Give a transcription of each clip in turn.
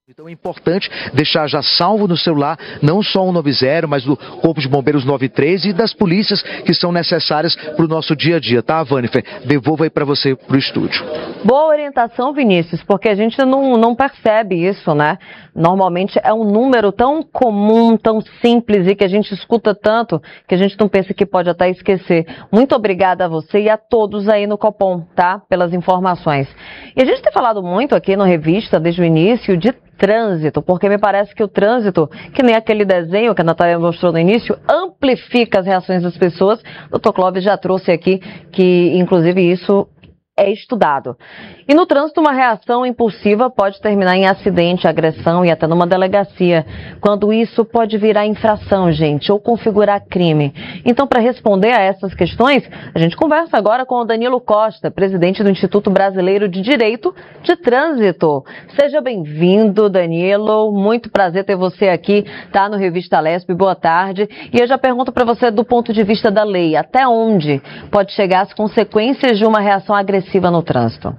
Então é importante deixar já salvo no celular não só o 90, mas do Corpo de Bombeiros 93 e das polícias que são necessárias para o nosso dia a dia, tá, Vanifer? Devolvo aí para você, para o estúdio. Boa orientação, Vinícius, porque a gente não percebe isso, né? Normalmente é um número tão comum, tão simples e que a gente escuta tanto que a gente não pensa que pode até esquecer. Muito obrigada a você e a todos aí no Copom, tá? Pelas informações. E a gente tem falado muito aqui no Revista, desde o início, de trânsito, porque me parece que o trânsito, que nem aquele desenho que a Natália mostrou no início, amplifica as reações das pessoas. O Dr. Clóvis já trouxe aqui que, inclusive, isso é estudado. E no trânsito, uma reação impulsiva pode terminar em acidente, agressão e até numa delegacia, quando isso pode virar infração, gente, ou configurar crime. Então, para responder a essas questões, a gente conversa agora com o Danilo Costa, presidente do Instituto Brasileiro de Direito de Trânsito. Seja bem-vindo, Danilo. Muito prazer ter você aqui, tá, no Revista Lespe. Boa tarde. E eu já pergunto para você, do ponto de vista da lei, até onde pode chegar as consequências de uma reação agressiva no trânsito?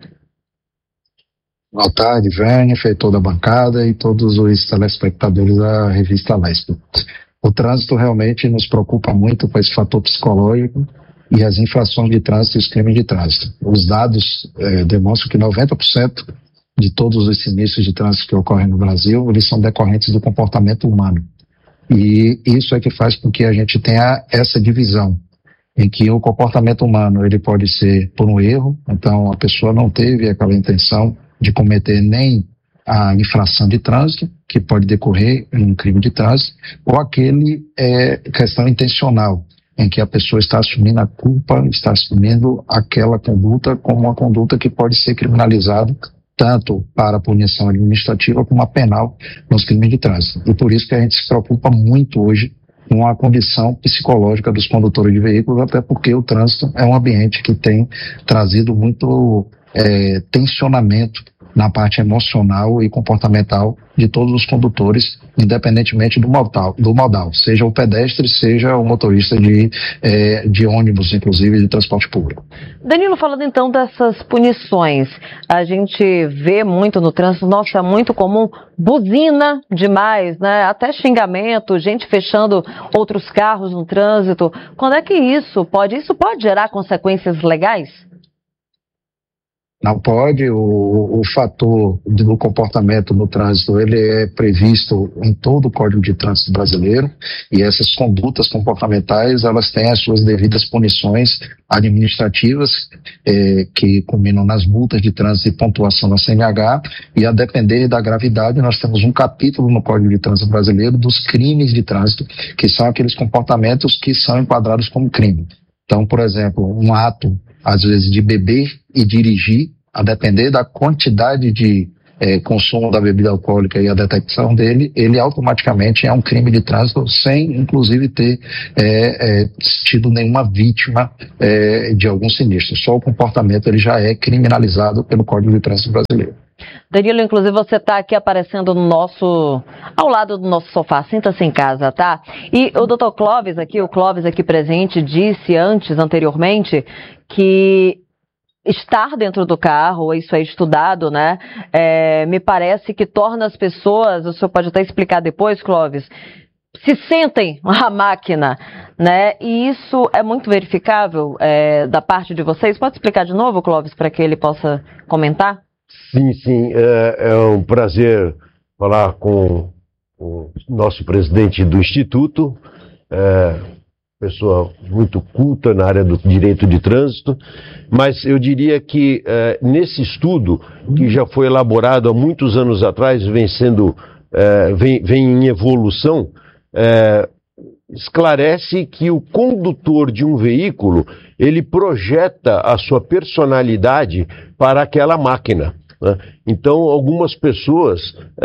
Boa tarde, Vanifer, toda a bancada e todos os telespectadores da Revista Lespe. O trânsito realmente nos preocupa muito com esse fator psicológico e as infrações de trânsito e os crimes de trânsito. Os dados demonstram que 90% de todos os sinistros de trânsito que ocorrem no Brasil, eles são decorrentes do comportamento humano. E isso é que faz com que a gente tenha essa divisão, em que o comportamento humano ele pode ser por um erro, então a pessoa não teve aquela intenção de cometer nem a infração de trânsito, que pode decorrer em um crime de trânsito, ou aquele questão intencional, em que a pessoa está assumindo a culpa, está assumindo aquela conduta como uma conduta que pode ser criminalizada, tanto para a punição administrativa como a penal nos crimes de trânsito. E por isso que a gente se preocupa muito hoje com a condição psicológica dos condutores de veículos, até porque o trânsito é um ambiente que tem trazido muito tensionamento na parte emocional e comportamental de todos os condutores, independentemente do modal, seja o pedestre, seja o motorista de ônibus, inclusive de transporte público. Danilo, falando então dessas punições, a gente vê muito no trânsito, nossa, é muito comum, buzina demais, né? Até xingamento, gente fechando outros carros no trânsito. Quando é que isso pode gerar consequências legais? Não pode, o fator do comportamento no trânsito, ele é previsto em todo o Código de Trânsito brasileiro, e essas condutas comportamentais, elas têm as suas devidas punições administrativas, que culminam nas multas de trânsito e pontuação na CNH, e a depender da gravidade, nós temos um capítulo no Código de Trânsito brasileiro dos crimes de trânsito, que são aqueles comportamentos que são enquadrados como crime. Então, por exemplo, um ato às vezes de beber e dirigir, a depender da quantidade de consumo da bebida alcoólica e a detecção dele, ele automaticamente é um crime de trânsito sem, inclusive, ter tido nenhuma vítima de algum sinistro. Só o comportamento ele já é criminalizado pelo Código de Trânsito brasileiro. Danilo, inclusive você está aqui aparecendo ao lado do nosso sofá, sinta-se em casa, tá? E o Dr. Clóvis aqui presente, disse anteriormente, que estar dentro do carro, isso é estudado, né? Me parece que torna as pessoas, o senhor pode até explicar depois, Clóvis, se sentem a máquina, né? E isso é muito verificável da parte de vocês. Pode explicar de novo, Clóvis, para que ele possa comentar? Sim, é um prazer falar com o nosso presidente do Instituto, pessoa muito culta na área do direito de trânsito, mas eu diria que nesse estudo, que já foi elaborado há muitos anos atrás, vem em evolução, esclarece que o condutor de um veículo, ele projeta a sua personalidade para aquela máquina. Então, algumas pessoas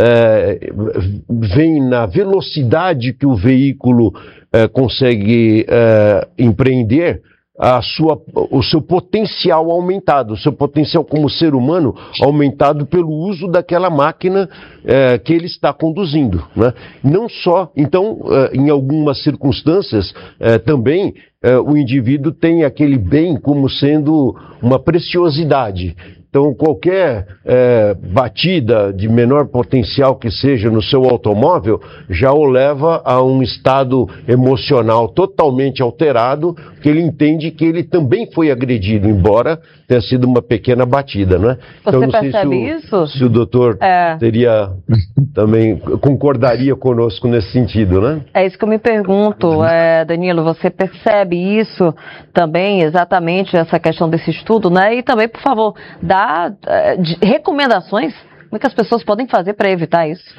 veem na velocidade que o veículo consegue empreender o seu potencial aumentado, o seu potencial como ser humano aumentado pelo uso daquela máquina que ele está conduzindo, né? Não só, então, em algumas circunstâncias também o indivíduo tem aquele bem como sendo uma preciosidade. Então, qualquer batida de menor potencial que seja no seu automóvel já o leva a um estado emocional totalmente alterado, que ele entende que ele também foi agredido, embora tenha sido uma pequena batida, né? Você então, percebe isso? Se o doutor teria também concordaria conosco nesse sentido, né? É isso que eu me pergunto, Danilo, você percebe isso também, exatamente essa questão desse estudo, né? E também, por favor, dá recomendações, como é que as pessoas podem fazer para evitar isso?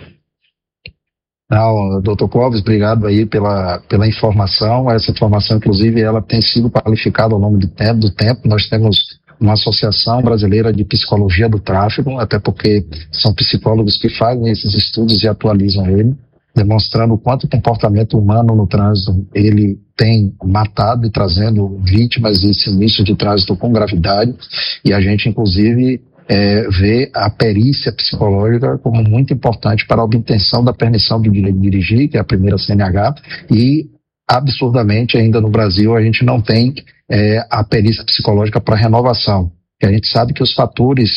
Não, doutor Clóvis, obrigado aí pela informação. Essa informação, inclusive, ela tem sido qualificada ao longo do tempo. Nós temos uma associação brasileira de psicologia do tráfego, até porque são psicólogos que fazem esses estudos e atualizam ele, demonstrando o quanto o comportamento humano no trânsito ele tem matado e trazendo vítimas de sinistros de trânsito com gravidade, e a gente, inclusive, vê a perícia psicológica como muito importante para a obtenção da permissão do direito de dirigir, que é a primeira CNH, e absurdamente ainda no Brasil a gente não tem a perícia psicológica para renovação. E a gente sabe que os fatores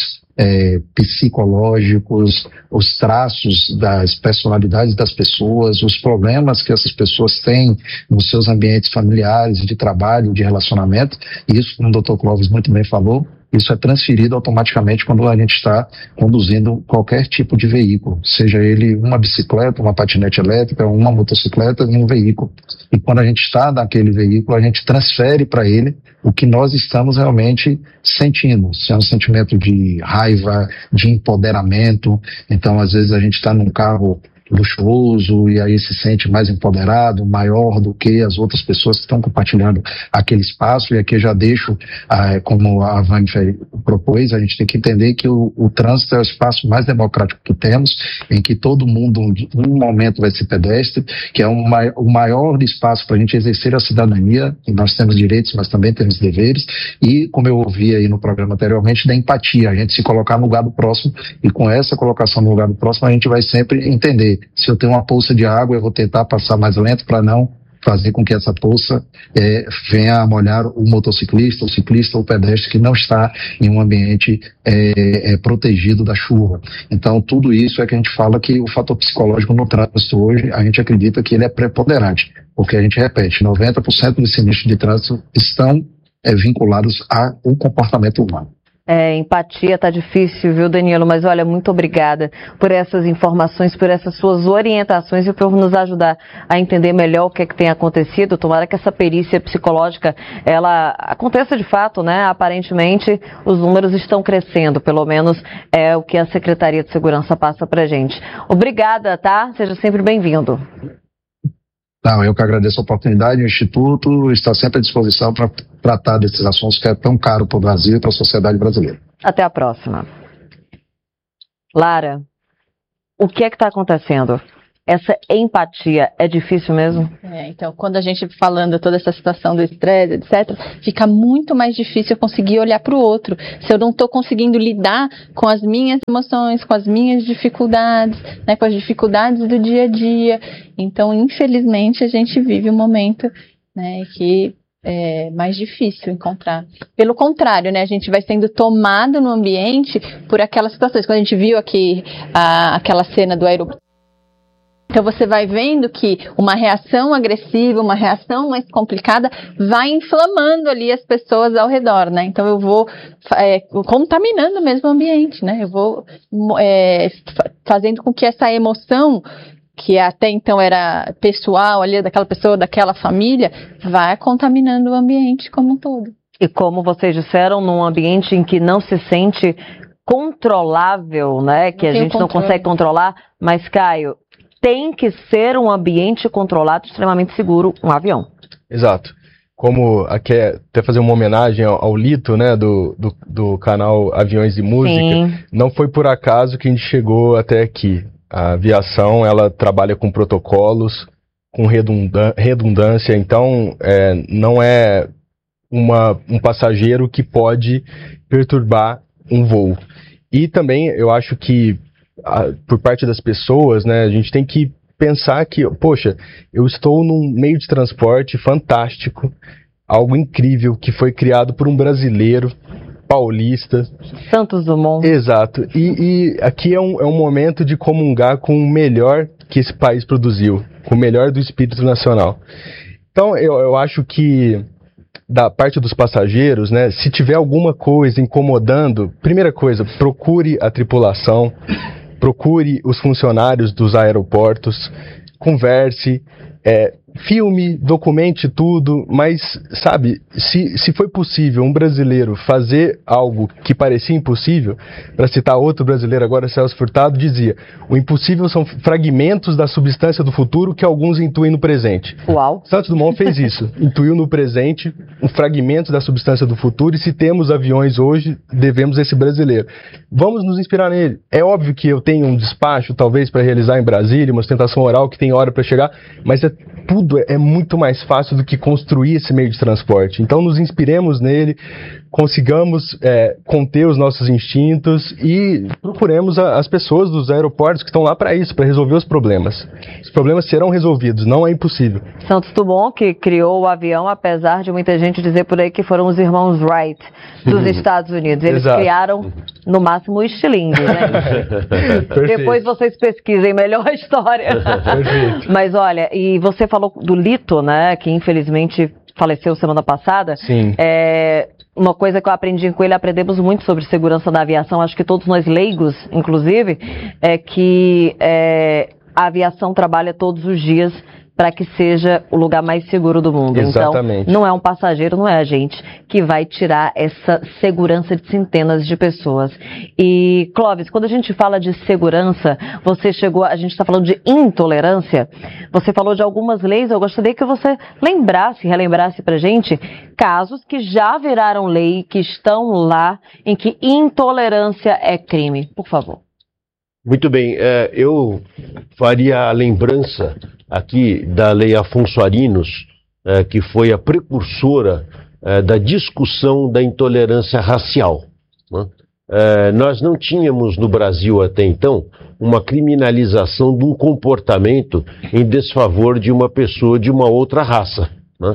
psicológicos, os traços das personalidades das pessoas, os problemas que essas pessoas têm nos seus ambientes familiares, de trabalho, de relacionamento, e isso, como o Dr. Clóvis muito bem falou, isso é transferido automaticamente quando a gente está conduzindo qualquer tipo de veículo, seja ele uma bicicleta, uma patinete elétrica, uma motocicleta e um veículo. E quando a gente está naquele veículo, a gente transfere para ele o que nós estamos realmente sentindo. Se é um sentimento de raiva, de empoderamento. Então, às vezes, a gente está num carro luxuoso e aí se sente mais empoderado, maior do que as outras pessoas que estão compartilhando aquele espaço. E aqui eu já deixo, como a Vannifer propôs, a gente tem que entender que o trânsito é o espaço mais democrático que temos, em que todo mundo, em um momento, vai ser pedestre, que é o maior espaço para a gente exercer a cidadania, e nós temos direitos, mas também temos deveres, e, como eu ouvi aí no programa anteriormente, da empatia, a gente se colocar no lugar do próximo, e com essa colocação no lugar do próximo, a gente vai sempre entender. Se eu tenho uma poça de água, eu vou tentar passar mais lento para não fazer com que essa poça venha a molhar o motociclista, o ciclista ou o pedestre que não está em um ambiente protegido da chuva. Então, tudo isso é que a gente fala que o fator psicológico no trânsito hoje, a gente acredita que ele é preponderante, porque a gente repete, 90% dos sinistros de trânsito estão vinculados ao comportamento humano. Empatia tá difícil, viu, Danilo? Mas olha, muito obrigada por essas informações, por essas suas orientações e por nos ajudar a entender melhor o que é que tem acontecido. Tomara que essa perícia psicológica, ela aconteça de fato, né? Aparentemente, os números estão crescendo, pelo menos é o que a Secretaria de Segurança passa pra gente. Obrigada, tá? Seja sempre bem-vindo. Não, eu que agradeço a oportunidade. O Instituto está sempre à disposição para tratar desses assuntos que é tão caro para o Brasil e para a sociedade brasileira. Até a próxima. Lara, o que é que está acontecendo? Essa empatia é difícil mesmo? Então, quando a gente falando toda essa situação do estresse, etc., fica muito mais difícil eu conseguir olhar para o outro. Se eu não estou conseguindo lidar com as minhas emoções, com as minhas dificuldades, né, com as dificuldades do dia a dia. Então, infelizmente, a gente vive um momento, né, que é mais difícil encontrar. Pelo contrário, né, a gente vai sendo tomado no ambiente por aquelas situações. Quando a gente viu aqui aquela cena do aeroporto, então você vai vendo que uma reação agressiva, uma reação mais complicada vai inflamando ali as pessoas ao redor, né? Então eu vou contaminando mesmo o ambiente, né? Eu vou fazendo com que essa emoção, que até então era pessoal ali, daquela pessoa, daquela família, vai contaminando o ambiente como um todo. E como vocês disseram, num ambiente em que não se sente controlável, né? Que a gente não consegue controlar, mas, Caio, tem que ser um ambiente controlado, extremamente seguro, um avião. Exato. Como aqui até fazer uma homenagem ao Lito, né, do canal Aviões e Música, sim, não foi por acaso que a gente chegou até aqui. A aviação, ela trabalha com protocolos, com redundância, então não é um passageiro que pode perturbar um voo. E também eu acho que por parte das pessoas, né, a gente tem que pensar que, poxa, eu estou num meio de transporte fantástico, algo incrível que foi criado por um brasileiro, Paulista. Santos Dumont. Exato. E aqui é um momento de comungar com o melhor que esse país produziu, com o melhor do espírito nacional. Então, eu acho que, da parte dos passageiros, né, se tiver alguma coisa incomodando, primeira coisa, procure a tripulação, procure os funcionários dos aeroportos, converse, filme, documente tudo, mas, sabe, se foi possível um brasileiro fazer algo que parecia impossível, para citar outro brasileiro agora, Celso Furtado, dizia: o impossível são fragmentos da substância do futuro que alguns intuem no presente. Uau! Santos Dumont fez isso, intuiu no presente um fragmento da substância do futuro, e se temos aviões hoje, devemos esse brasileiro. Vamos nos inspirar nele. É óbvio que eu tenho um despacho, talvez, para realizar em Brasília, uma ostentação oral que tem hora para chegar, mas tudo é muito mais fácil do que construir esse meio de transporte. Então nos inspiremos nele, consigamos conter os nossos instintos e procuremos as pessoas dos aeroportos que estão lá para isso, para resolver os problemas. Os problemas serão resolvidos, não é impossível. Santos Dumont, que criou o avião, apesar de muita gente dizer por aí que foram os irmãos Wright dos Estados Unidos. Eles criaram, no máximo, o estilingue, né? Depois vocês pesquisem melhor a história. Perfeito. Mas olha, e você falou do Lito, né, que infelizmente faleceu semana passada. Sim. Uma coisa que eu aprendi com ele, aprendemos muito sobre segurança da aviação, acho que todos nós leigos, inclusive, é que a aviação trabalha todos os dias para que seja o lugar mais seguro do mundo. Exatamente. Então, não é um passageiro, não é a gente que vai tirar essa segurança de centenas de pessoas. E, Clóvis, quando a gente fala de segurança, a gente está falando de intolerância, você falou de algumas leis, eu gostaria que você relembrasse pra gente casos que já viraram lei, que estão lá, em que intolerância é crime. Por favor. Muito bem, eu faria a lembrança aqui da Lei Afonso Arinos, que foi a precursora da discussão da intolerância racial, né? Nós não tínhamos no Brasil até então uma criminalização de um comportamento em desfavor de uma pessoa de uma outra raça, né?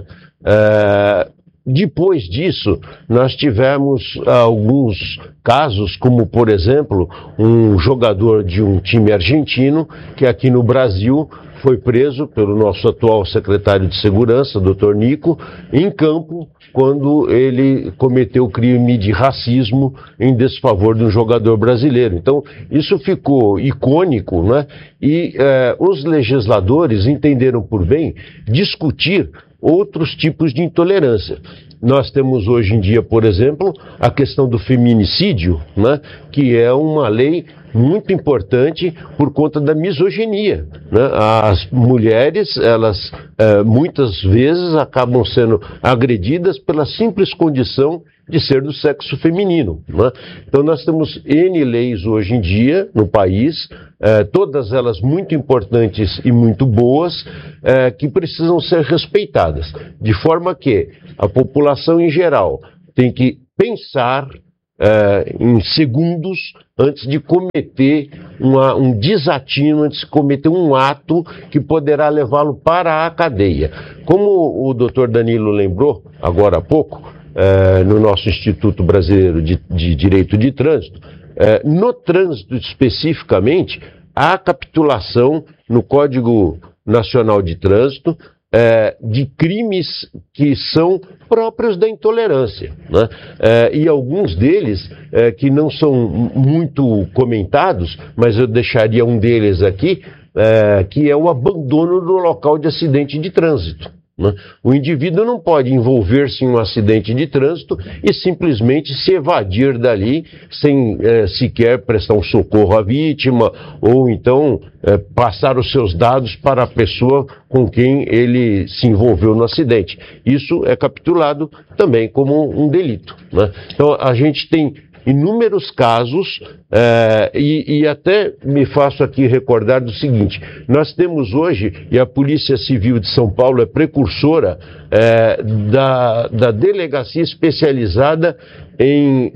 Depois disso, nós tivemos alguns casos, como, por exemplo, um jogador de um time argentino, que aqui no Brasil foi preso pelo nosso atual secretário de Segurança, Dr. Nico, em campo, quando ele cometeu crime de racismo em desfavor de um jogador brasileiro. Então, isso ficou icônico, né? E os legisladores entenderam por bem discutir outros tipos de intolerância. Nós temos hoje em dia, por exemplo, a questão do feminicídio, né, que é uma lei muito importante por conta da misoginia, né? As mulheres, elas muitas vezes acabam sendo agredidas pela simples condição de ser do sexo feminino, né? Então nós temos N leis hoje em dia no país, todas elas muito importantes e muito boas, que precisam ser respeitadas, de forma que a população em geral tem que pensar em segundos antes de cometer um desatino, antes de cometer um ato que poderá levá-lo para a cadeia. Como o doutor Danilo lembrou agora há pouco, no nosso Instituto Brasileiro de Direito de Trânsito, no trânsito especificamente, há capitulação no Código Nacional de Trânsito de crimes que são próprios da intolerância, né? E alguns deles que não são muito comentados, mas eu deixaria um deles aqui, que é o abandono do local de acidente de trânsito, né? O indivíduo não pode envolver-se em um acidente de trânsito e simplesmente se evadir dali sem sequer prestar um socorro à vítima ou então passar os seus dados para a pessoa com quem ele se envolveu no acidente. Isso é capitulado também como um delito, né? Então a gente tem inúmeros casos, e até me faço aqui recordar do seguinte: nós temos hoje, e a Polícia Civil de São Paulo é precursora da delegacia especializada em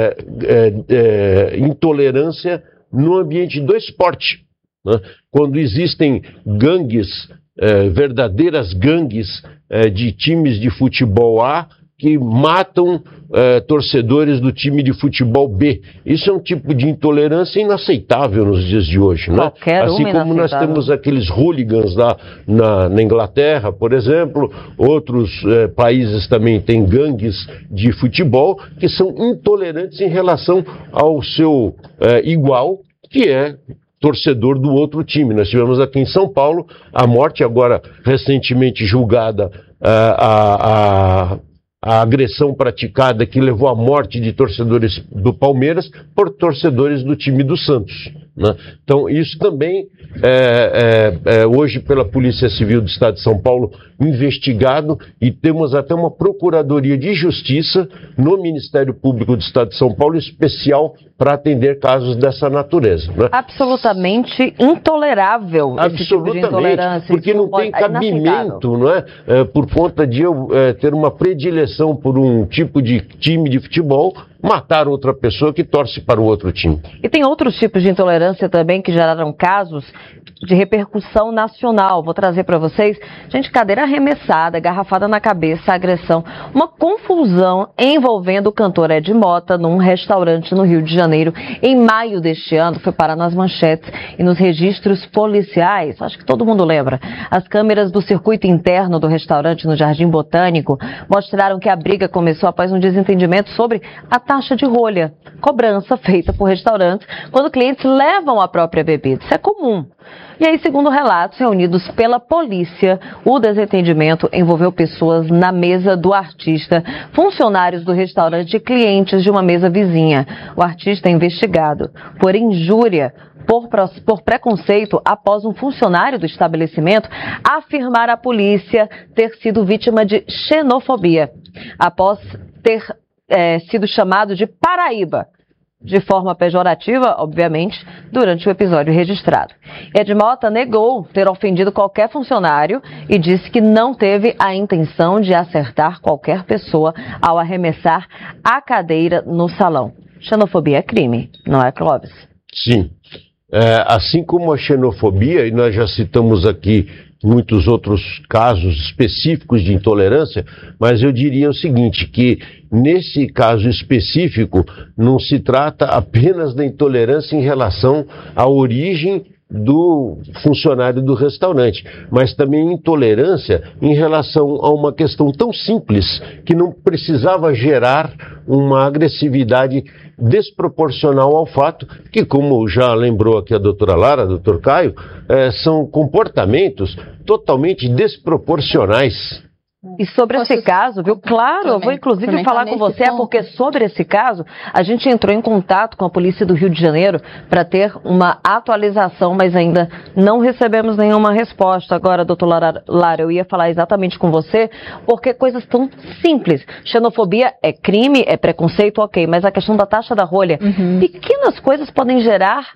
intolerância no ambiente do esporte, né? Quando existem gangues, verdadeiras gangues de times de futebol A que matam torcedores do time de futebol B. Isso é um tipo de intolerância inaceitável nos dias de hoje, né? Assim como nós temos aqueles hooligans lá na Inglaterra, por exemplo, outros países também têm gangues de futebol que são intolerantes em relação ao seu igual, que é torcedor do outro time. Nós tivemos aqui em São Paulo a morte, agora recentemente julgada, a agressão praticada que levou à morte de torcedores do Palmeiras por torcedores do time do Santos, né? Então isso também hoje pela Polícia Civil do Estado de São Paulo investigado, e temos até uma Procuradoria de Justiça no Ministério Público do Estado de São Paulo especial para atender casos dessa natureza, né? Absolutamente intolerável. Esse tipo de intolerância, porque não tem cabimento, não é? Por conta de eu ter uma predileção por um tipo de time de futebol, matar outra pessoa que torce para o outro time. E tem outros tipos de intolerância também que geraram casos de repercussão nacional. Vou trazer para vocês, gente, cadeira arremessada, garrafada na cabeça, agressão, uma confusão envolvendo o cantor Ed Mota num restaurante no Rio de Janeiro em maio deste ano. Foi parar nas manchetes e nos registros policiais. Acho que todo mundo lembra. As câmeras do circuito interno do restaurante no Jardim Botânico mostraram que a briga começou após um desentendimento sobre a taxa de rolha, cobrança feita por restaurantes quando clientes levam a própria bebida. Isso é comum. E aí, segundo relatos reunidos pela polícia, o desentendimento envolveu pessoas na mesa do artista, funcionários do restaurante e clientes de uma mesa vizinha. O artista é investigado por injúria, por preconceito, após um funcionário do estabelecimento afirmar à polícia ter sido vítima de xenofobia, após ter sido chamado de Paraíba, de forma pejorativa, obviamente, durante o episódio registrado. Ed Mota negou ter ofendido qualquer funcionário e disse que não teve a intenção de acertar qualquer pessoa ao arremessar a cadeira no salão. Xenofobia é crime, não é, Clóvis? Sim. Assim como a xenofobia, e nós já citamos aqui muitos outros casos específicos de intolerância, mas eu diria o seguinte, que nesse caso específico não se trata apenas da intolerância em relação à origem do funcionário do restaurante, mas também intolerância em relação a uma questão tão simples que não precisava gerar uma agressividade desproporcional ao fato que, como já lembrou aqui a doutora Lara, doutor Caio, são comportamentos totalmente desproporcionais. E sobre esse caso, viu? Claro, eu vou inclusive falar com você, porque sobre esse caso, a gente entrou em contato com a Polícia do Rio de Janeiro para ter uma atualização, mas ainda não recebemos nenhuma resposta. Agora, doutora Lara, eu ia falar exatamente com você, porque coisas tão simples. Xenofobia é crime, é preconceito, ok, mas a questão da taxa da rolha, pequenas coisas podem gerar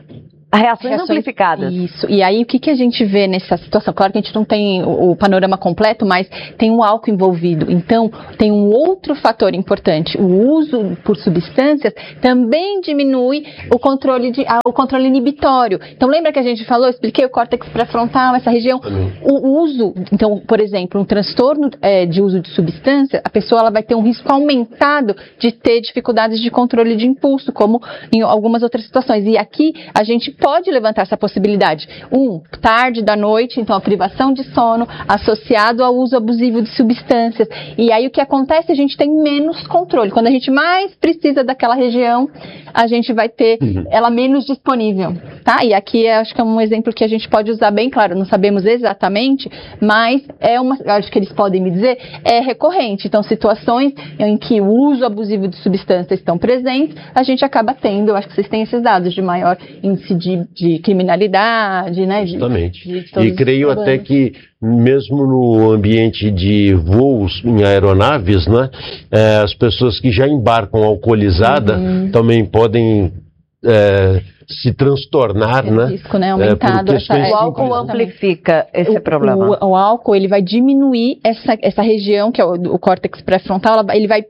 reações amplificadas. Isso. E aí, o que a gente vê nessa situação? Claro que a gente não tem o panorama completo, mas tem o álcool envolvido. Então, tem um outro fator importante. O uso por substâncias também diminui o controle inibitório. Então, lembra que a gente falou, expliquei o córtex pré-frontal, essa região. O uso, então, por exemplo, um transtorno de uso de substância, a pessoa ela vai ter um risco aumentado de ter dificuldades de controle de impulso, como em algumas outras situações. E aqui, a gente pode levantar essa possibilidade. Tarde da noite, então a privação de sono associado ao uso abusivo de substâncias. E aí o que acontece? A gente tem menos controle. Quando a gente mais precisa daquela região, a gente vai ter ela menos disponível, tá? E aqui acho que é um exemplo que a gente pode usar bem, claro, não sabemos exatamente, mas acho que eles podem me dizer, é recorrente. Então, situações em que o uso abusivo de substâncias estão presentes, a gente acaba tendo, eu acho que vocês têm esses dados de maior índice de criminalidade, né? Justamente. E creio até que mesmo no ambiente de voos em aeronaves, né, as pessoas que já embarcam alcoolizada também podem se transtornar, né? Risco, né? Aumentado. O álcool amplifica esse problema. O álcool, ele vai diminuir essa região, que é o córtex pré-frontal, ele vai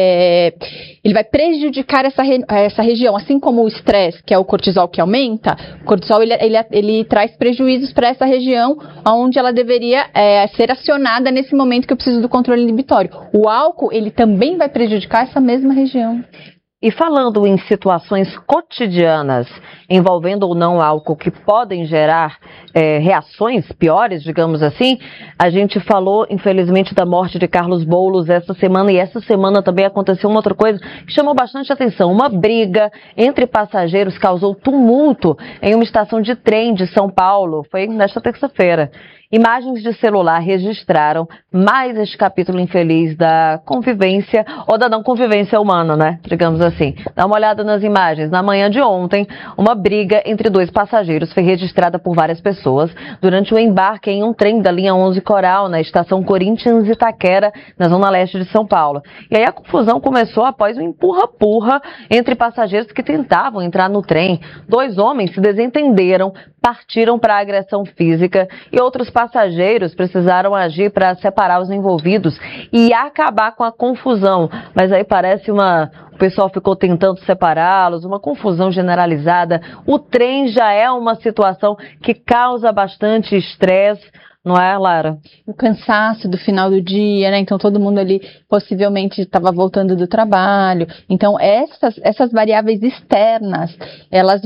prejudicar essa região, assim como o estresse, que é o cortisol que aumenta. O cortisol, ele traz prejuízos para essa região, onde ela deveria ser acionada nesse momento que eu preciso do controle inibitório. O álcool, ele também vai prejudicar essa mesma região. E falando em situações cotidianas, envolvendo ou não álcool, que podem gerar reações piores, digamos assim, a gente falou, infelizmente, da morte de Carlos Boulos essa semana, e essa semana também aconteceu uma outra coisa que chamou bastante atenção. Uma briga entre passageiros causou tumulto em uma estação de trem de São Paulo, foi nesta terça-feira. Imagens de celular registraram mais este capítulo infeliz da convivência, ou da não convivência humana, né? Digamos assim. Dá uma olhada nas imagens. Na manhã de ontem, uma briga entre dois passageiros foi registrada por várias pessoas durante o embarque em um trem da linha 11 Coral, na estação Corinthians Itaquera, na zona leste de São Paulo. E aí a confusão começou após um empurra-purra entre passageiros que tentavam entrar no trem. Dois homens se desentenderam, partiram para a agressão física e outros passageiros precisaram agir para separar os envolvidos e acabar com a confusão. Mas aí parece o pessoal ficou tentando separá-los, uma confusão generalizada. O trem já é uma situação que causa bastante estresse, não é, Lara? O cansaço do final do dia, né? Então todo mundo ali possivelmente estava voltando do trabalho. Então essas variáveis externas, elas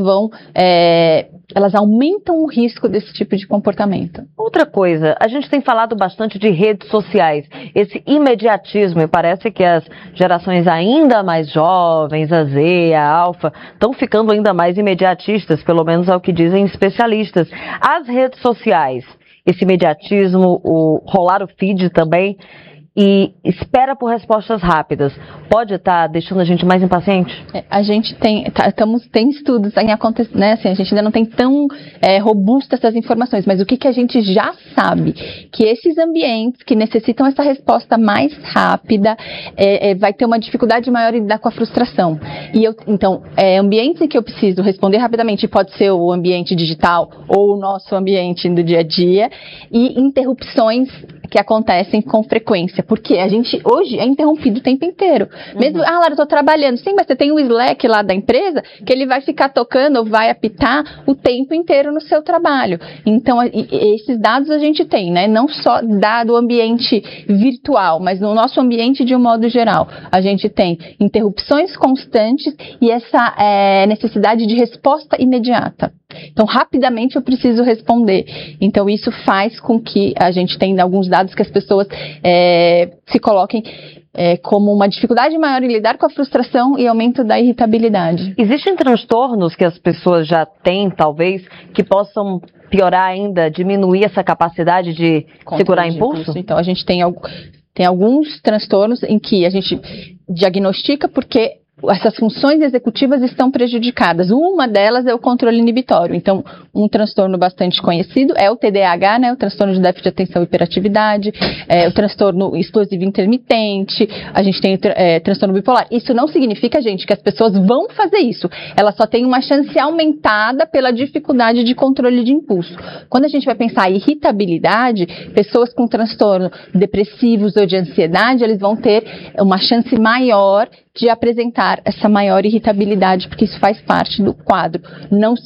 aumentam o risco desse tipo de comportamento. Outra coisa, a gente tem falado bastante de redes sociais, esse imediatismo, e parece que as gerações ainda mais jovens, a Z, a Alfa, estão ficando ainda mais imediatistas, pelo menos é o que dizem especialistas. As redes sociais, esse imediatismo, o rolar o feed também, e espera por respostas rápidas, pode estar deixando a gente mais impaciente? A gente tem estudos em acontecer, né? Assim, a gente ainda não tem tão robusto essas informações, mas o que a gente já sabe? Que esses ambientes que necessitam essa resposta mais rápida, vai ter uma dificuldade maior em lidar com a frustração. Então, ambientes em que eu preciso responder rapidamente, pode ser o ambiente digital ou o nosso ambiente do dia a dia, e interrupções que acontecem com frequência, porque a gente hoje é interrompido o tempo inteiro. Mesmo, Lara, eu tô trabalhando. Sim, mas você tem o Slack lá da empresa que ele vai ficar tocando ou vai apitar o tempo inteiro no seu trabalho. Então, esses dados a gente tem, né? Não só do ambiente virtual, mas no nosso ambiente de um modo geral. A gente tem interrupções constantes e essa necessidade de resposta imediata. Então, rapidamente eu preciso responder. Então, isso faz com que a gente tenha alguns dados que as pessoas se coloquem como uma dificuldade maior em lidar com a frustração e aumento da irritabilidade. Existem transtornos que as pessoas já têm, talvez, que possam piorar ainda, diminuir essa capacidade de segurar impulso? Então, a gente tem alguns transtornos em que a gente diagnostica porque essas funções executivas estão prejudicadas. Uma delas é o controle inibitório. Então, um transtorno bastante conhecido é o TDAH, né? O transtorno de déficit de atenção e hiperatividade, o transtorno explosivo intermitente, a gente tem transtorno bipolar. Isso não significa, gente, que as pessoas vão fazer isso. Elas só têm uma chance aumentada pela dificuldade de controle de impulso. Quando a gente vai pensar em irritabilidade, pessoas com transtorno depressivos ou de ansiedade, eles vão ter uma chance maior de apresentar essa maior irritabilidade, porque isso faz parte do quadro. Não